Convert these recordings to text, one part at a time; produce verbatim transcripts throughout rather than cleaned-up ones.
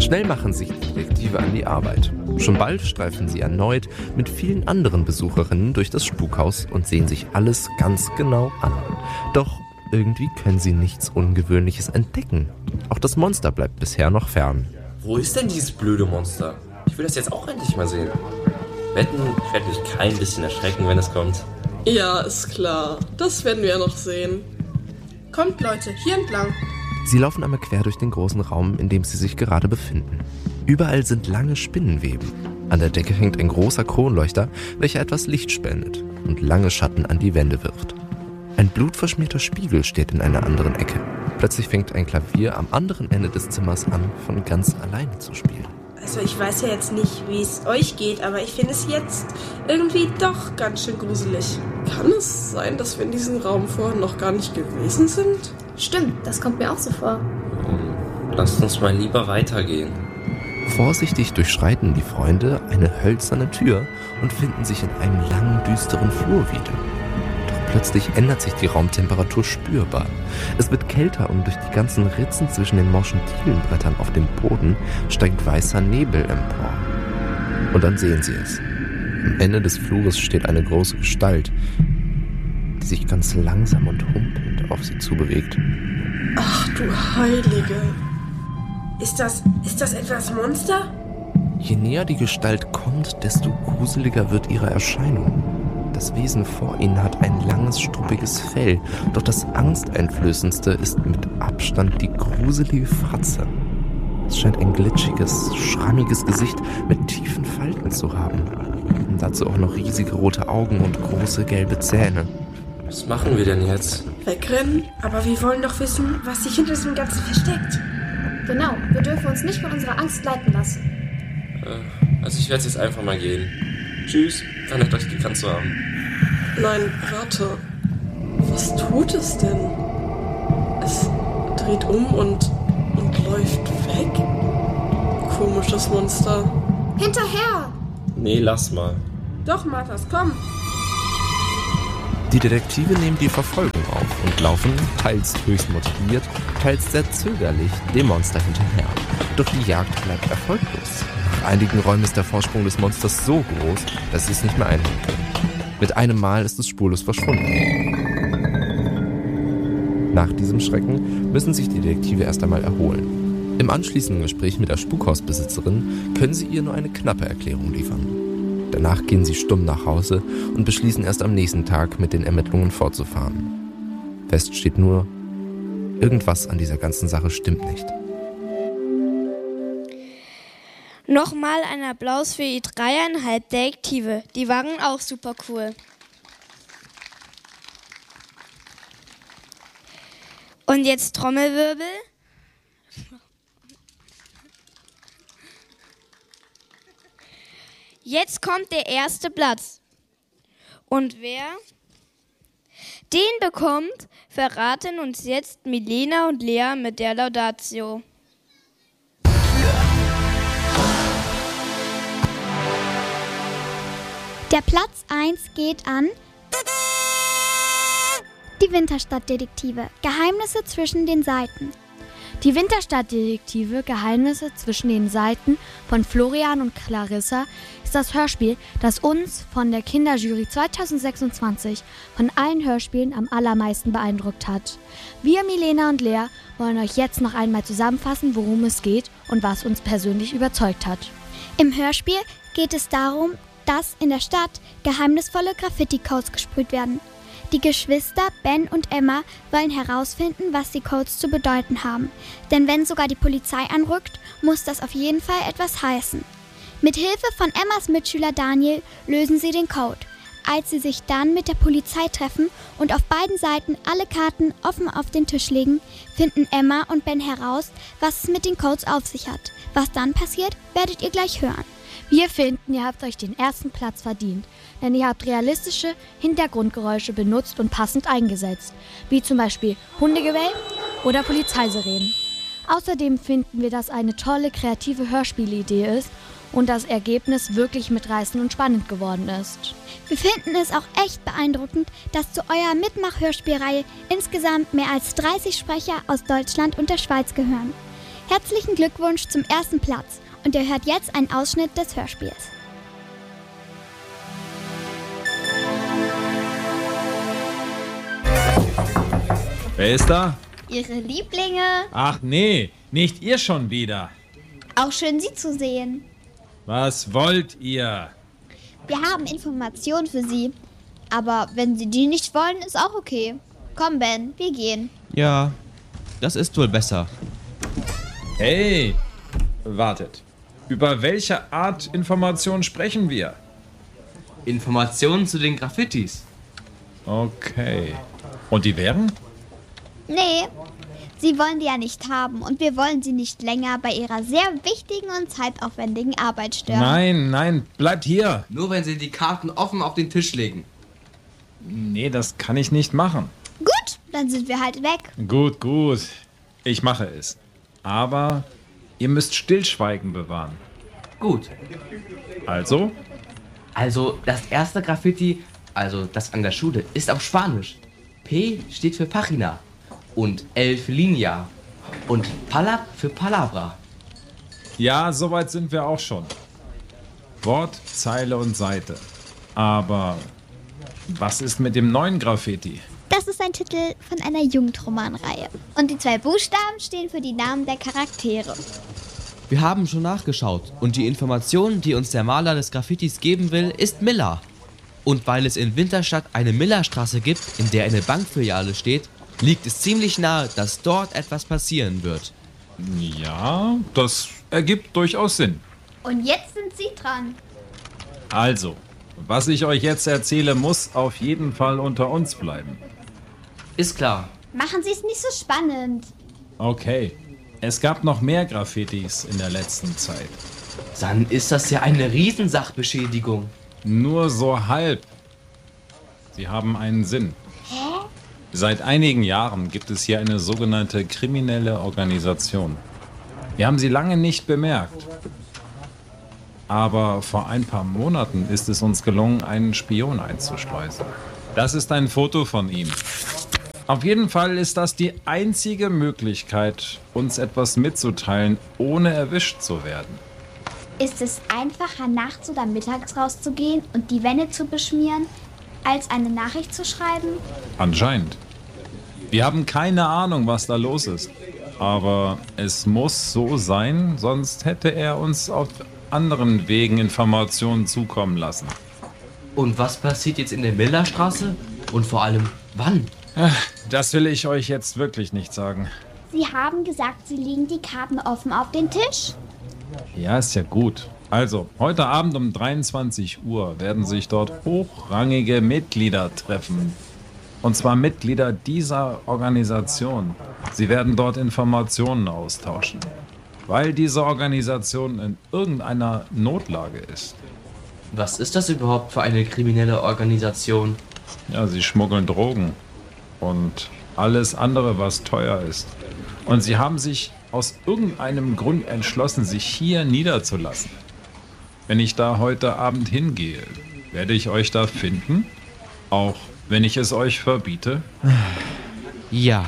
Schnell machen sich die Detektive an die Arbeit. Schon bald streifen sie erneut mit vielen anderen Besucherinnen durch das Spukhaus und sehen sich alles ganz genau an. Doch irgendwie können sie nichts Ungewöhnliches entdecken. Auch das Monster bleibt bisher noch fern. Wo ist denn dieses blöde Monster? Ich will das jetzt auch endlich mal sehen. Wetten, ich werde mich kein bisschen erschrecken, wenn es kommt. Ja, ist klar. Das werden wir ja noch sehen. Kommt, Leute, hier entlang. Sie laufen einmal quer durch den großen Raum, in dem sie sich gerade befinden. Überall sind lange Spinnenweben. An der Decke hängt ein großer Kronleuchter, welcher etwas Licht spendet und lange Schatten an die Wände wirft. Ein blutverschmierter Spiegel steht in einer anderen Ecke. Plötzlich fängt ein Klavier am anderen Ende des Zimmers an, von ganz alleine zu spielen. Also ich weiß ja jetzt nicht, wie es euch geht, aber ich finde es jetzt irgendwie doch ganz schön gruselig. Kann es sein, dass wir in diesem Raum vorhin noch gar nicht gewesen sind? Stimmt, das kommt mir auch so vor. Lasst uns mal lieber weitergehen. Vorsichtig durchschreiten die Freunde eine hölzerne Tür und finden sich in einem langen, düsteren Flur wieder. Doch plötzlich ändert sich die Raumtemperatur spürbar. Es wird kälter und durch die ganzen Ritzen zwischen den morschen Dielenbrettern auf dem Boden steigt weißer Nebel empor. Und dann sehen sie es. Am Ende des Flures steht eine große Gestalt, die sich ganz langsam und humpelnd auf sie zubewegt. Ach du Heilige. Ist das, ist das etwa das Monster? Je näher die Gestalt kommt, desto gruseliger wird ihre Erscheinung. Das Wesen vor ihnen hat ein langes, struppiges Fell, doch das Angsteinflößendste ist mit Abstand die gruselige Fratze. Es scheint ein glitschiges, schrammiges Gesicht mit tiefen Falten zu haben. Und dazu auch noch riesige rote Augen und große gelbe Zähne. Was machen wir denn jetzt? Wegrennen? Aber wir wollen doch wissen, was sich hinter diesem Ganzen versteckt. Genau, wir dürfen uns nicht von unserer Angst leiten lassen. Äh, also ich werde jetzt einfach mal gehen. Tschüss, war nett, euch gekannt zu haben. Nein, warte. Was tut es denn? Es dreht um und, und läuft weg? Komisches Monster. Hinterher! Nee, lass mal. Doch, Marthas, komm. Die Detektive nehmen die Verfolgung auf und laufen, teils höchst motiviert, teils sehr zögerlich, dem Monster hinterher. Doch die Jagd bleibt erfolglos. Nach einigen Räumen ist der Vorsprung des Monsters so groß, dass sie es nicht mehr einholen können. Mit einem Mal ist es spurlos verschwunden. Nach diesem Schrecken müssen sich die Detektive erst einmal erholen. Im anschließenden Gespräch mit der Spukhausbesitzerin können sie ihr nur eine knappe Erklärung liefern. Danach gehen sie stumm nach Hause und beschließen erst am nächsten Tag mit den Ermittlungen fortzufahren. Fest steht nur, irgendwas an dieser ganzen Sache stimmt nicht. Nochmal ein Applaus für die dreieinhalb Detektive. Die waren auch super cool. Und jetzt Trommelwirbel. Jetzt kommt der erste Platz. Und wer den bekommt, verraten uns jetzt Milena und Lea mit der Laudatio. Der Platz eins geht an die Winterstadtdetektive. Geheimnisse zwischen den Seiten. Die Winterstadtdetektive Geheimnisse zwischen den Seiten von Florian und Clarissa ist das Hörspiel, das uns von der Kinderjury zweitausendsechsundzwanzig von allen Hörspielen am allermeisten beeindruckt hat. Wir, Milena und Lea, wollen euch jetzt noch einmal zusammenfassen, worum es geht und was uns persönlich überzeugt hat. Im Hörspiel geht es darum, dass in der Stadt geheimnisvolle Graffiti-Codes gesprüht werden. Die Geschwister Ben und Emma wollen herausfinden, was die Codes zu bedeuten haben. Denn wenn sogar die Polizei anrückt, muss das auf jeden Fall etwas heißen. Mit Hilfe von Emmas Mitschüler Daniel lösen sie den Code. Als sie sich dann mit der Polizei treffen und auf beiden Seiten alle Karten offen auf den Tisch legen, finden Emma und Ben heraus, was es mit den Codes auf sich hat. Was dann passiert, werdet ihr gleich hören. Wir finden, ihr habt euch den ersten Platz verdient, denn ihr habt realistische Hintergrundgeräusche benutzt und passend eingesetzt, wie zum Beispiel Hundegebell oder Polizeisirenen. Außerdem finden wir, dass eine tolle kreative Hörspielidee ist und das Ergebnis wirklich mitreißend und spannend geworden ist. Wir finden es auch echt beeindruckend, dass zu eurer Mitmach-Hörspielreihe insgesamt mehr als dreißig Sprecher aus Deutschland und der Schweiz gehören. Herzlichen Glückwunsch zum ersten Platz und ihr hört jetzt einen Ausschnitt des Hörspiels. Wer ist da? Ihre Lieblinge. Ach nee, nicht ihr schon wieder. Auch schön, Sie zu sehen. Was wollt ihr? Wir haben Informationen für Sie. Aber wenn Sie die nicht wollen, ist auch okay. Komm, Ben, wir gehen. Ja, das ist wohl besser. Hey, wartet. Über welche Art Information sprechen wir? Informationen zu den Graffitis. Okay. Und die wären? Nee, Sie wollen die ja nicht haben und wir wollen Sie nicht länger bei Ihrer sehr wichtigen und zeitaufwendigen Arbeit stören. Nein, nein, bleibt hier. Nur wenn Sie die Karten offen auf den Tisch legen. Nee, das kann ich nicht machen. Gut, dann sind wir halt weg. Gut, gut. Ich mache es. Aber ihr müsst Stillschweigen bewahren. Gut. Also? Also, das erste Graffiti, also das an der Schule, ist auf Spanisch. P steht für Pagina und L für Linia und Palab für Palabra. Ja, soweit sind wir auch schon. Wort, Zeile und Seite. Aber was ist mit dem neuen Graffiti? Das ist ein Titel von einer Jugendromanreihe. Und die zwei Buchstaben stehen für die Namen der Charaktere. Wir haben schon nachgeschaut und die Information, die uns der Maler des Graffitis geben will, ist Miller. Und weil es in Winterstadt eine Millerstraße gibt, in der eine Bankfiliale steht, liegt es ziemlich nahe, dass dort etwas passieren wird. Ja, das ergibt durchaus Sinn. Und jetzt sind Sie dran. Also, was ich euch jetzt erzähle, muss auf jeden Fall unter uns bleiben. Ist klar. Machen Sie es nicht so spannend. Okay. Es gab noch mehr Graffitis in der letzten Zeit. Dann ist das ja eine Riesensachbeschädigung. Nur so halb. Sie haben einen Sinn. Hä? Seit einigen Jahren gibt es hier eine sogenannte kriminelle Organisation. Wir haben sie lange nicht bemerkt. Aber vor ein paar Monaten ist es uns gelungen, einen Spion einzuschleusen. Das ist ein Foto von ihm. Auf jeden Fall ist das die einzige Möglichkeit, uns etwas mitzuteilen, ohne erwischt zu werden. Ist es einfacher, nachts oder mittags rauszugehen und die Wände zu beschmieren, als eine Nachricht zu schreiben? Anscheinend. Wir haben keine Ahnung, was da los ist. Aber es muss so sein, sonst hätte er uns auf anderen Wegen Informationen zukommen lassen. Und was passiert jetzt in der Millerstraße? Und vor allem, wann? Das will ich euch jetzt wirklich nicht sagen. Sie haben gesagt, Sie legen die Karten offen auf den Tisch. Ja, ist ja gut. Also, heute Abend um dreiundzwanzig Uhr werden sich dort hochrangige Mitglieder treffen. Und zwar Mitglieder dieser Organisation. Sie werden dort Informationen austauschen. Weil diese Organisation in irgendeiner Notlage ist. Was ist das überhaupt für eine kriminelle Organisation? Ja, sie schmuggeln Drogen. Und alles andere, was teuer ist. Und sie haben sich aus irgendeinem Grund entschlossen, sich hier niederzulassen. Wenn ich da heute Abend hingehe, werde ich euch da finden? Auch wenn ich es euch verbiete? Ja.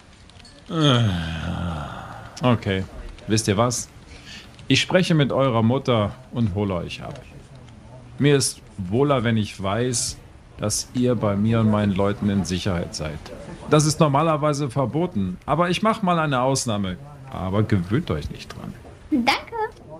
Okay, wisst ihr was? Ich spreche mit eurer Mutter und hole euch ab. Mir ist wohler, wenn ich weiß, dass ihr bei mir und meinen Leuten in Sicherheit seid. Das ist normalerweise verboten, aber ich mache mal eine Ausnahme. Aber gewöhnt euch nicht dran. Danke.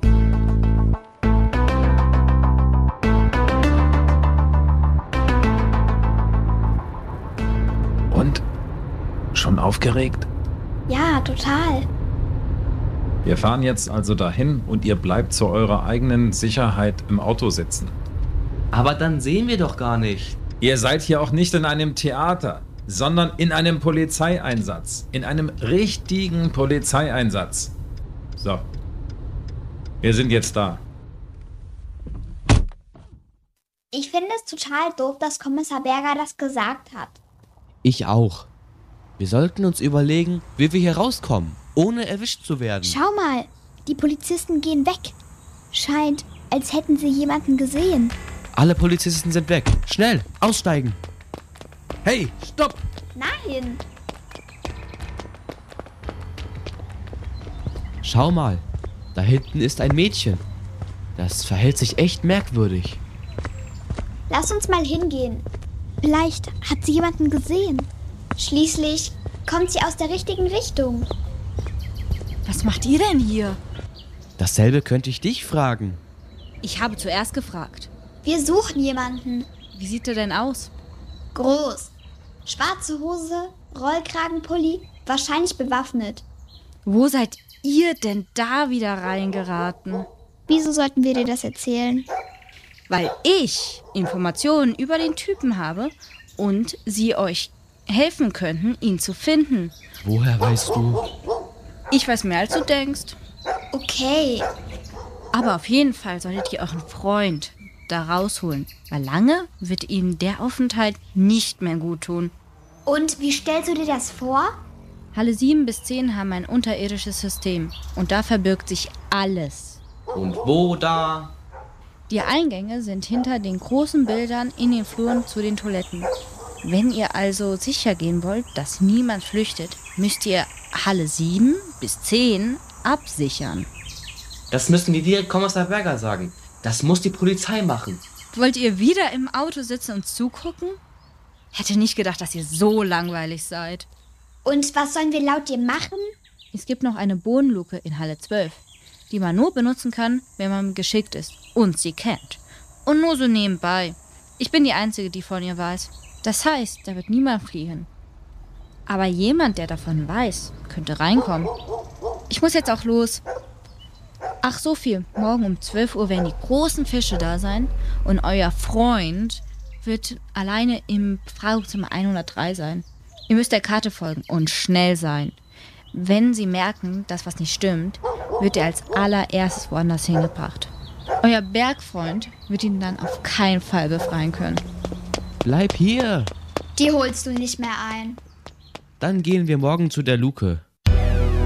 Und? Schon aufgeregt? Ja, total. Wir fahren jetzt also dahin und ihr bleibt zu eurer eigenen Sicherheit im Auto sitzen. Aber dann sehen wir doch gar nicht. Ihr seid hier auch nicht in einem Theater, sondern in einem Polizeieinsatz. In einem richtigen Polizeieinsatz. So. Wir sind jetzt da. Ich finde es total doof, dass Kommissar Berger das gesagt hat. Ich auch. Wir sollten uns überlegen, wie wir hier rauskommen, ohne erwischt zu werden. Schau mal, die Polizisten gehen weg. Scheint, als hätten sie jemanden gesehen. Alle Polizisten sind weg. Schnell, aussteigen. Hey, stopp! Nein! Schau mal, da hinten ist ein Mädchen. Das verhält sich echt merkwürdig. Lass uns mal hingehen. Vielleicht hat sie jemanden gesehen. Schließlich kommt sie aus der richtigen Richtung. Was macht ihr denn hier? Dasselbe könnte ich dich fragen. Ich habe zuerst gefragt. Wir suchen jemanden. Wie sieht er denn aus? Groß. Schwarze Hose, Rollkragenpulli, wahrscheinlich bewaffnet. Wo seid ihr denn da wieder reingeraten? Wieso sollten wir dir das erzählen? Weil ich Informationen über den Typen habe und sie euch helfen könnten, ihn zu finden. Woher weißt du? Ich weiß mehr, als du denkst. Okay. Aber auf jeden Fall solltet ihr euren Freund da rausholen, weil lange wird ihm der Aufenthalt nicht mehr gut tun. Und wie stellst du dir das vor? Halle sieben bis zehn haben ein unterirdisches System und da verbirgt sich alles. Und wo da? Die Eingänge sind hinter den großen Bildern in den Fluren zu den Toiletten. Wenn ihr also sicher gehen wollt, dass niemand flüchtet, müsst ihr Halle sieben bis zehn absichern. Das müssen die direkt Kommissar Berger sagen. Das muss die Polizei machen. Wollt ihr wieder im Auto sitzen und zugucken? Hätte nicht gedacht, dass ihr so langweilig seid. Und was sollen wir laut dir machen? Es gibt noch eine Bodenluke in Halle zwölf, die man nur benutzen kann, wenn man geschickt ist und sie kennt. Und nur so nebenbei. Ich bin die Einzige, die von ihr weiß. Das heißt, da wird niemand fliehen. Aber jemand, der davon weiß, könnte reinkommen. Ich muss jetzt auch los. Ach, so viel. Morgen um zwölf Uhr werden die großen Fische da sein und euer Freund wird alleine im Fragezimmer hundertdrei sein. Ihr müsst der Karte folgen und schnell sein. Wenn sie merken, dass was nicht stimmt, wird er als allererstes woanders hingebracht. Euer Bergfreund wird ihn dann auf keinen Fall befreien können. Bleib hier. Die holst du nicht mehr ein. Dann gehen wir morgen zu der Luke.